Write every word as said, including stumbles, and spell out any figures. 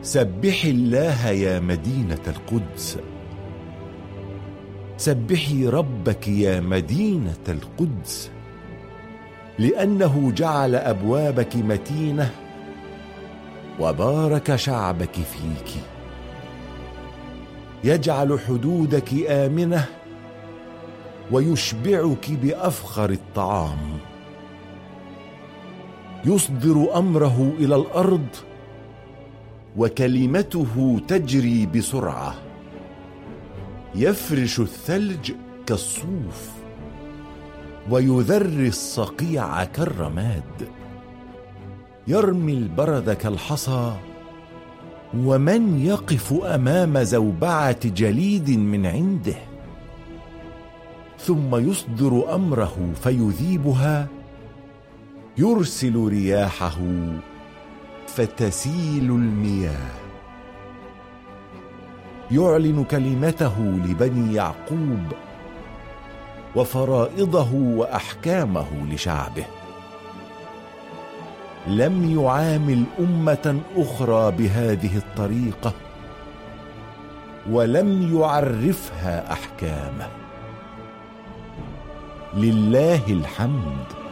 سبحي الله يا مدينة القدس، سبحي ربك يا مدينة القدس، لأنه جعل أبوابك متينة وبارك شعبك فيك. يجعل حدودك آمنة ويشبعك بأفخر الطعام. يصدر أمره إلى الأرض وكلمته تجري بسرعة. يفرش الثلج كالصوف ويذري الصقيع كالرماد. يرمي البرد كالحصى، ومن يقف أمام زوبعة جليد من عنده؟ ثم يصدر أمره فيذيبها. يرسل رياحه فتسيل المياه. يعلن كلمته لبني يعقوب وفرائضه وأحكامه لشعبه. لم يعامل أمة أخرى بهذه الطريقة، ولم يعرفها أحكامه. لله الحمد.